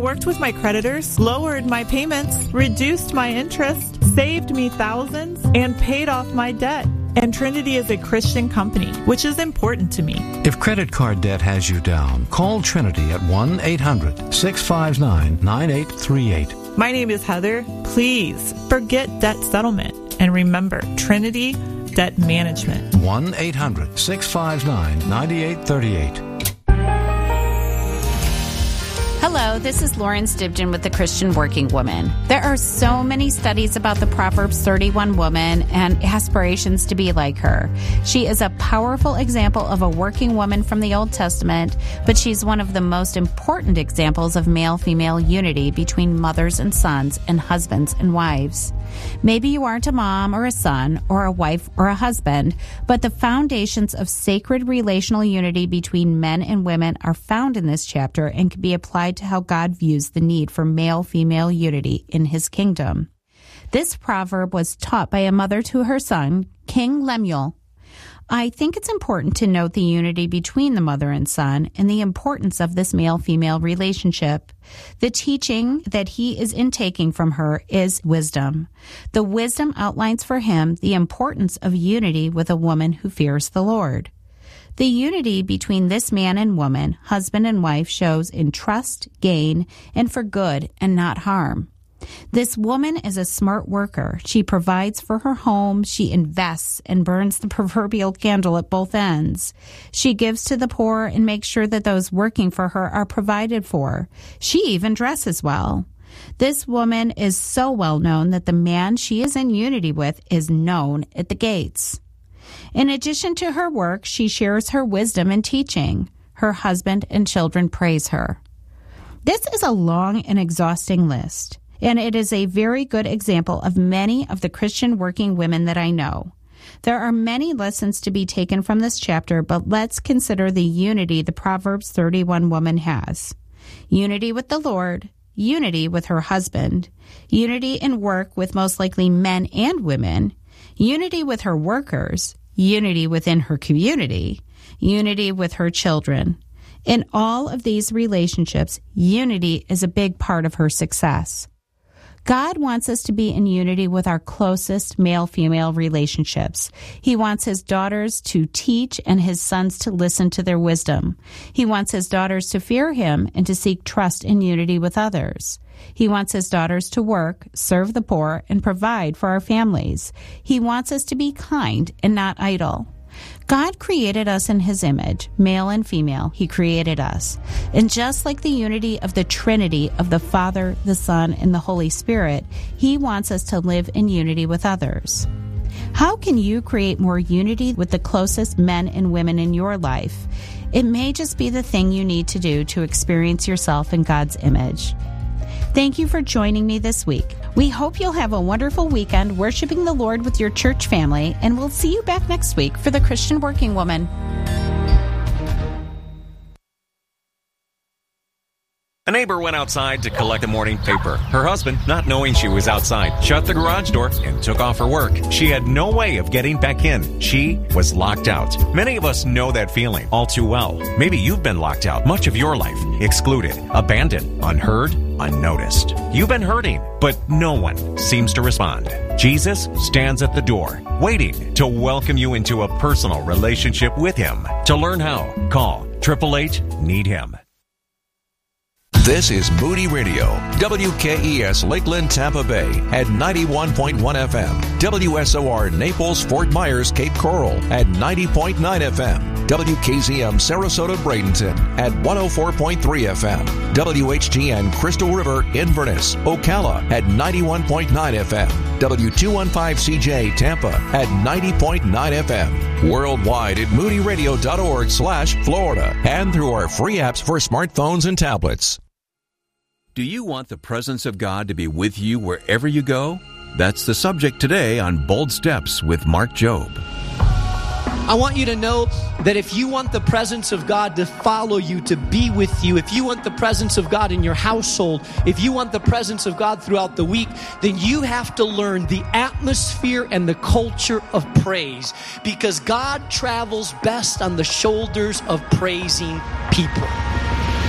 worked with my creditors, lowered my payments, reduced my interest, saved me thousands, and paid off my debt. And Trinity is a Christian company, which is important to me. If credit card debt has you down, call Trinity at 1-800-659-9838. My name is Heather. Please forget debt settlement and remember Trinity Debt Management. 1-800-659-9838. Hello, this is Lauren Stibgen with the Christian Working Woman. There are so many studies about the Proverbs 31 woman and aspirations to be like her. She is a powerful example of a working woman from the Old Testament, but she's one of the most important examples of male-female unity between mothers and sons and husbands and wives. Maybe you aren't a mom or a son or a wife or a husband, but the foundations of sacred relational unity between men and women are found in this chapter and can be applied to how God views the need for male-female unity in his kingdom. This proverb was taught by a mother to her son, King Lemuel. I think it's important to note the unity between the mother and son and the importance of this male-female relationship. The teaching that he is intaking from her is wisdom. The wisdom outlines for him the importance of unity with a woman who fears the Lord. The unity between this man and woman, husband and wife, shows in trust, gain, and for good and not harm. This woman is a smart worker. She provides for her home, she invests and burns the proverbial candle at both ends. She gives to the poor and makes sure that those working for her are provided for. She even dresses well. This woman is so well known that the man she is in unity with is known at the gates. In addition to her work, she shares her wisdom and teaching. Her husband and children praise her. This is a long and exhausting list, and it is a very good example of many of the Christian working women that I know. There are many lessons to be taken from this chapter, but let's consider the unity the Proverbs 31 woman has. Unity with the Lord, unity with her husband, unity in work with most likely men and women, unity with her workers, unity within her community, unity with her children. In all of these relationships, unity is a big part of her success. God wants us to be in unity with our closest male-female relationships. He wants his daughters to teach and his sons to listen to their wisdom. He wants his daughters to fear him and to seek trust and unity with others. He wants his daughters to work, serve the poor, and provide for our families. He wants us to be kind and not idle. God created us in his image, male and female. He created us. And just like the unity of the Trinity of the Father, the Son, and the Holy Spirit, he wants us to live in unity with others. How can you create more unity with the closest men and women in your life? It may just be the thing you need to do to experience yourself in God's image. Thank you for joining me this week. We hope you'll have a wonderful weekend worshiping the Lord with your church family, and we'll see you back next week for the Christian Working Woman. A neighbor went outside to collect the morning paper. Her husband, not knowing she was outside, shut the garage door and took off her work. She had no way of getting back in. She was locked out. Many of us know that feeling all too well. Maybe you've been locked out much of your life, excluded, abandoned, unheard, unnoticed. You've been hurting, but no one seems to respond. Jesus stands at the door, waiting to welcome you into a personal relationship with him. To learn how, call 888-NEED-HIM. This is Moody Radio, WKES Lakeland, Tampa Bay at 91.1 FM, WSOR Naples, Fort Myers, Cape Coral at 90.9 FM, WKZM Sarasota, Bradenton at 104.3 FM, WHTN Crystal River, Inverness, Ocala at 91.9 FM, W215CJ Tampa at 90.9 FM, worldwide at moodyradio.org/Florida, and through our free apps for smartphones and tablets. Do you want the presence of God to be with you wherever you go? That's the subject today on Bold Steps with Mark Jobe. I want you to know that if you want the presence of God to follow you, to be with you, if you want the presence of God in your household, if you want the presence of God throughout the week, then you have to learn the atmosphere and the culture of praise, because God travels best on the shoulders of praising people.